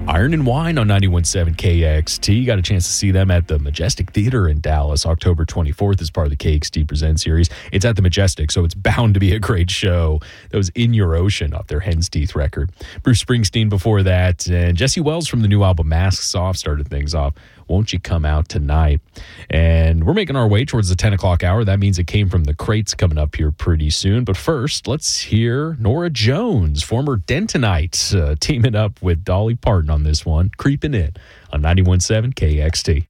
Iron and Wine on 91.7 KXT. Got a chance to see them at the Majestic Theater in Dallas, October 24th as part of the KXT Present series. It's at the Majestic, so it's bound to be a great show. That was In Your Ocean off their Hen's Teeth record. Bruce Springsteen before that, and Jesse Wells from the new album Masks Off started things off. Won't You Come Out Tonight? And we're making our way towards the 10 o'clock hour. That means it came from the crates coming up here pretty soon. But first, let's hear Norah Jones, former Dentonite, teaming up with Dolly Parton on this one, Creeping In on 91.7 KXT.